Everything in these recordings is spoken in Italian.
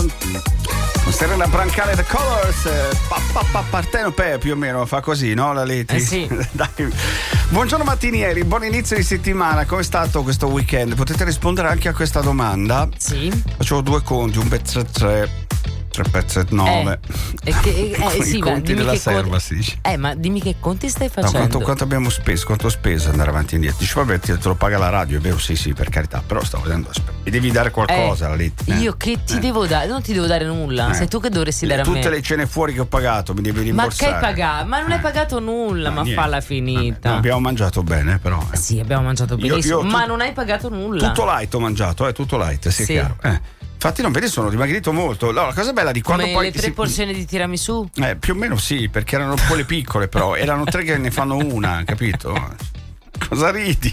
Serena Brancale, The Colors, Partenope, più o meno fa così, no la Leti? Sì. Dai. Buongiorno mattinieri, buon inizio di settimana, come è stato questo weekend? Potete rispondere anche a questa domanda? Sì. Facevo due conti, un pezzo 3 pezzi 9. Sì, i conti della serva si dice. Ma dimmi che conti stai facendo? No, quanto abbiamo speso, quanto ho speso andare avanti e indietro. Dici vabbè, te lo paga la radio, è vero, sì, per carità, però stavo vedendo, mi devi dare qualcosa la Leti. Io che ti devo dare? Non ti devo dare nulla, sei tu che dovresti dare a me. Tutte le cene fuori che ho pagato mi devi rimborsare. Ma che hai pagato? Ma non hai pagato nulla, ma niente. falla finita. No, abbiamo mangiato bene, però. Sì, abbiamo mangiato benissimo, ma non hai pagato nulla. Tutto light ho mangiato, tutto light, sì. È chiaro. Infatti non vedi, sono dimagrito molto. No, la cosa bella di quando come poi le 3 porzioni di tiramisù? Più o meno sì, perché erano quelle piccole, però erano 3 che ne fanno una, capito? Cosa ridi?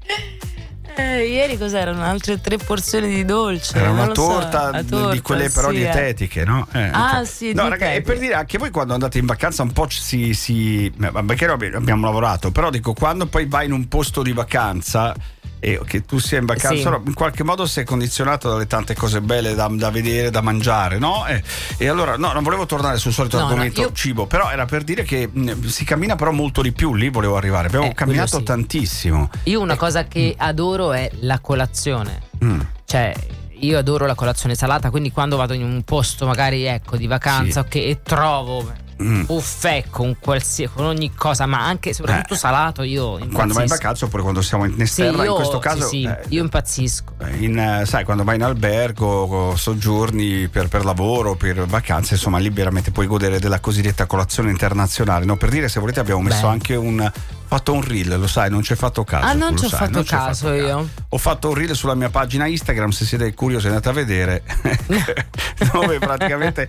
Ieri cos'erano? Altre 3 porzioni di dolce. Era una torta, di quelle però dietetiche, no? Sì. No, ragazzi, e per dire anche voi quando andate in vacanza un po' perché abbiamo lavorato, però dico, quando poi vai in un posto di vacanza e che tu sia in vacanza, in qualche modo sei condizionato dalle tante cose belle da vedere, da mangiare, no? E allora non volevo tornare sul solito argomento cibo, però era per dire che si cammina però molto di più, lì volevo arrivare, abbiamo camminato tantissimo. Io una cosa che adoro è la colazione, cioè io adoro la colazione salata, quindi quando vado in un posto magari di vacanza e trovo buffet con ogni cosa, ma anche soprattutto salato, io impazzisco. Quando vai in vacanza oppure quando siamo in esterna, in questo caso io impazzisco. Sai, quando vai in albergo, soggiorni per lavoro, per vacanze, insomma lì veramente puoi godere della cosiddetta colazione internazionale, no? Per dire, se volete abbiamo messo anche fatto un reel, lo sai, non ci hai fatto caso. Non ci ho fatto caso io. Ho fatto un reel sulla mia pagina Instagram, se siete curiosi andate a vedere, dove praticamente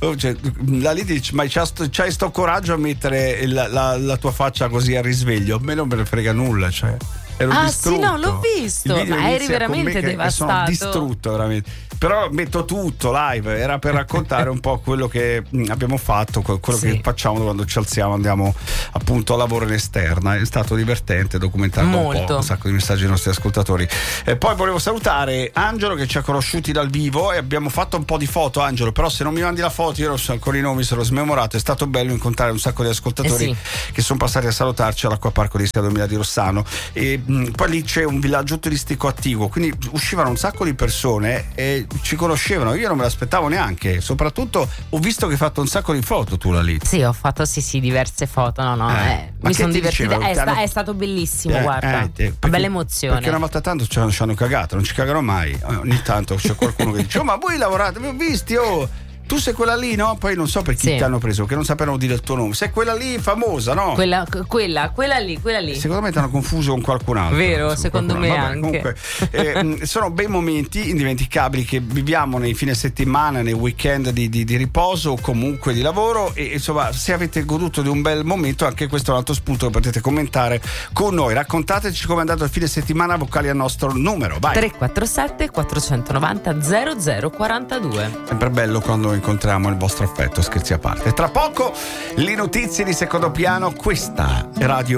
la lì dice, ma c'hai sto coraggio a mettere la tua faccia così a risveglio? A me non me ne frega nulla, cioè ero distrutto. Sì, no, l'ho visto, ma eri veramente devastato. Sono distrutto veramente. Però metto tutto live, era per raccontare un po' quello che abbiamo fatto, quello che facciamo quando ci alziamo, andiamo appunto a lavoro in esterna. È stato divertente documentare un po', un sacco di messaggi ai nostri ascoltatori. E poi volevo salutare Angelo che ci ha conosciuti dal vivo e abbiamo fatto un po' di foto. Angelo, però se non mi mandi la foto io non so ancora i nomi, se l'ho smemorato. È stato bello incontrare un sacco di ascoltatori che sono passati a salutarci all'Acquaparco di Sia 2000 di Rossano, e poi lì c'è un villaggio turistico attivo, quindi uscivano un sacco di persone e ci conoscevano, io non me l'aspettavo neanche, soprattutto ho visto che hai fatto un sacco di foto tu lì. Sì, ho fatto diverse foto, mi sono divertita, è stato bellissimo, guarda, una bella emozione. Perché una volta tanto ci hanno cagato, non ci cagano mai, ogni tanto c'è qualcuno che dice ma voi lavorate, vi ho visti, tu sei quella lì, no? Poi non so per chi ti hanno preso, perché non sapevano dire il tuo nome. Sei quella lì famosa, no? Quella lì. Secondo me ti hanno confuso con qualcun altro. Vero, secondo me anche. Comunque, sono bei momenti indimenticabili che viviamo nei fine settimana, nei weekend di riposo o comunque di lavoro, e insomma, se avete goduto di un bel momento, anche questo è un altro spunto che potete commentare con noi. Raccontateci come è andato il fine settimana, vocali al nostro numero. Vai. 347 490 0042. Sempre bello quando incontriamo il vostro affetto, scherzi a parte. Tra poco le notizie di secondo piano, questa è Radio